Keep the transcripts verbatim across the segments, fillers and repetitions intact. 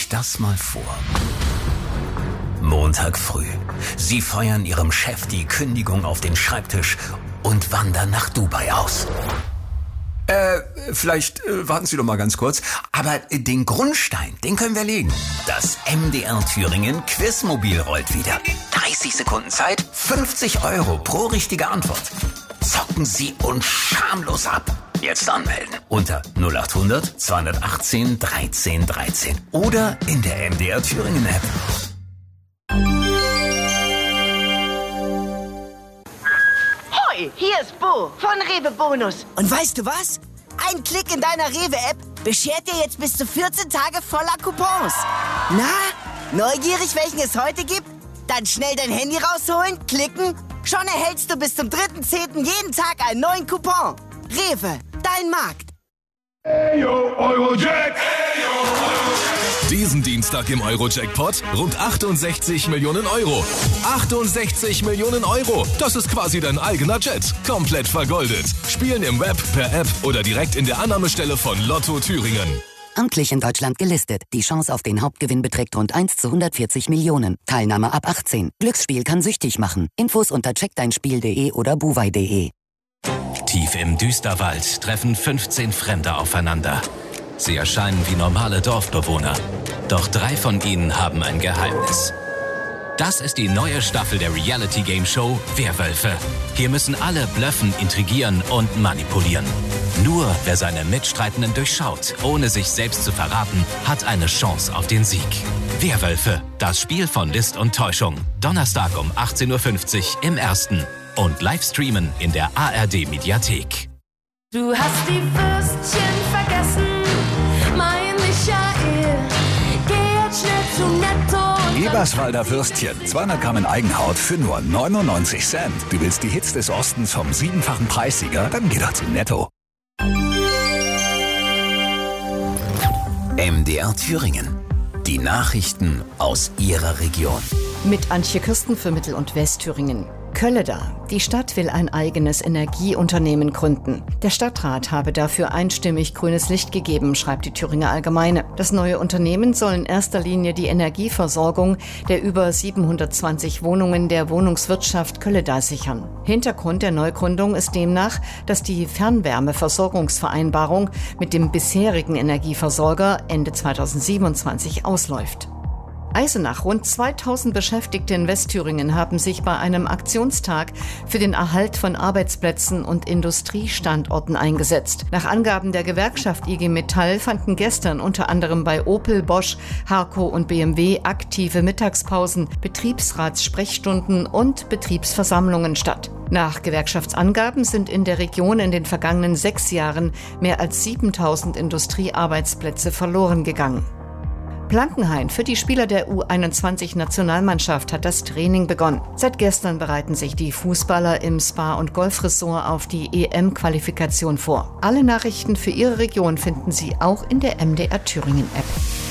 das mal vor. Montag früh. Sie feuern Ihrem Chef die Kündigung auf den Schreibtisch und wandern nach Dubai aus. Äh, vielleicht äh, warten Sie doch mal ganz kurz. Aber äh, den Grundstein, den können wir legen. Das M D R Thüringen Quizmobil rollt wieder. dreißig Sekunden Zeit, fünfzig Euro pro richtige Antwort. Zocken Sie uns schamlos ab. Jetzt anmelden unter null acht hundert zweihundertachtzehn dreizehn dreizehn oder in der M D R Thüringen App. Hoi, hier ist Bo von Rewe Bonus. Und weißt du was? Ein Klick in deiner Rewe-App beschert dir jetzt bis zu vierzehn Tage voller Coupons. Na, neugierig, welchen es heute gibt? Dann schnell dein Handy rausholen, klicken. Schon erhältst du bis zum dritten zehnten jeden Tag einen neuen Coupon. Rewe, dein Markt. Hey yo, Eurojack! Hey yo, Eurojack! Diesen Dienstag im Eurojackpot rund achtundsechzig Millionen Euro. achtundsechzig Millionen Euro. Das ist quasi dein eigener Jet. Komplett vergoldet. Spielen im Web, per App oder direkt in der Annahmestelle von Lotto Thüringen. Amtlich in Deutschland gelistet. Die Chance auf den Hauptgewinn beträgt rund eins zu hundertvierzig Millionen. Teilnahme ab achtzehn. Glücksspiel kann süchtig machen. Infos unter check dein spiel punkt de oder buwei punkt de. Tief im Düsterwald treffen fünfzehn Fremde aufeinander. Sie erscheinen wie normale Dorfbewohner. Doch drei von ihnen haben ein Geheimnis. Das ist die neue Staffel der Reality-Game-Show Werwölfe. Hier müssen alle bluffen, intrigieren und manipulieren. Nur wer seine Mitstreitenden durchschaut, ohne sich selbst zu verraten, hat eine Chance auf den Sieg. Werwölfe, das Spiel von List und Täuschung. Donnerstag um achtzehn Uhr fünfzig im Ersten. Und Livestreamen in der A R D-Mediathek. Du hast die Würstchen vergessen, mein Michael. Geh jetzt schnell zu Netto. Eberswalder Würstchen, zweihundert Gramm in Eigenhaut für nur neunundneunzig Cent. Du willst die Hits des Ostens vom siebenfachen Preissieger? Dann geh doch zu Netto. M D R Thüringen. Die Nachrichten aus Ihrer Region. Mit Antje Kirsten für Mittel- und Westthüringen. Kölleda. Die Stadt will ein eigenes Energieunternehmen gründen. Der Stadtrat habe dafür einstimmig grünes Licht gegeben, schreibt die Thüringer Allgemeine. Das neue Unternehmen soll in erster Linie die Energieversorgung der über siebenhundertzwanzig Wohnungen der Wohnungswirtschaft Kölleda sichern. Hintergrund der Neugründung ist demnach, dass die Fernwärmeversorgungsvereinbarung mit dem bisherigen Energieversorger Ende zweitausendsiebenundzwanzig ausläuft. Eisenach. Rund zweitausend Beschäftigte in Westthüringen haben sich bei einem Aktionstag für den Erhalt von Arbeitsplätzen und Industriestandorten eingesetzt. Nach Angaben der Gewerkschaft I G Metall fanden gestern unter anderem bei Opel, Bosch, Harco und B M W aktive Mittagspausen, Betriebsratssprechstunden und Betriebsversammlungen statt. Nach Gewerkschaftsangaben sind in der Region in den vergangenen sechs Jahren mehr als siebentausend Industriearbeitsplätze verloren gegangen. Blankenhain. Für die Spieler der U einundzwanzig-Nationalmannschaft hat das Training begonnen. Seit gestern bereiten sich die Fußballer im Spa- und Golfressort auf die E M-Qualifikation vor. Alle Nachrichten für Ihre Region finden Sie auch in der M D R Thüringen-App.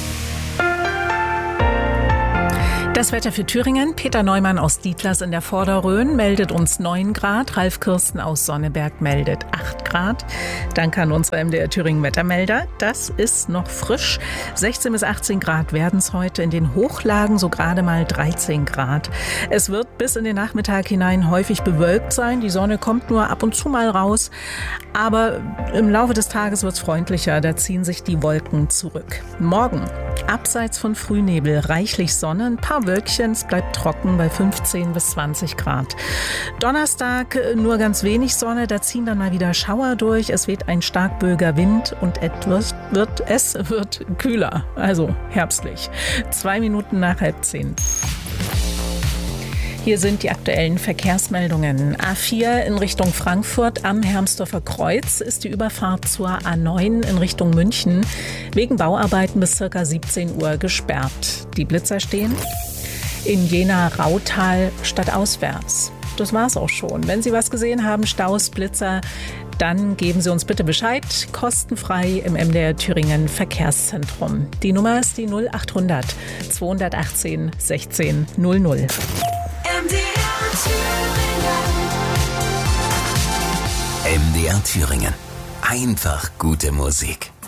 Das Wetter für Thüringen. Peter Neumann aus Dietlas in der Vorderrhön meldet uns neun Grad. Ralf Kirsten aus Sonneberg meldet acht Grad. Danke an unsere M D R Thüringen Wettermelder. Das ist noch frisch. sechzehn bis achtzehn Grad werden es heute. In den Hochlagen so gerade mal dreizehn Grad. Es wird bis in den Nachmittag hinein häufig bewölkt sein. Die Sonne kommt nur ab und zu mal raus. Aber im Laufe des Tages wird es freundlicher. Da ziehen sich die Wolken zurück. Morgen abseits von Frühnebel reichlich Sonne. Ein paar Wölkchen, es bleibt trocken bei fünfzehn bis zwanzig Grad. Donnerstag nur ganz wenig Sonne, da ziehen dann mal wieder Schauer durch. Es weht ein stark böiger Wind und etwas wird, es wird kühler, also herbstlich. Zwei Minuten nach halb zehn. Hier sind die aktuellen Verkehrsmeldungen. A vier in Richtung Frankfurt am Hermsdorfer Kreuz ist die Überfahrt zur A neun in Richtung München wegen Bauarbeiten bis ca. siebzehn Uhr gesperrt. Die Blitzer stehen in Jena-Rautal stadtauswärts. Das war's auch schon. Wenn Sie was gesehen haben, Staus, Blitzer, dann geben Sie uns bitte Bescheid. Kostenfrei im M D R Thüringen Verkehrszentrum. Die Nummer ist die null acht hundert zweihundertachtzehn sechzehn null null. M D R Thüringen. Einfach gute Musik.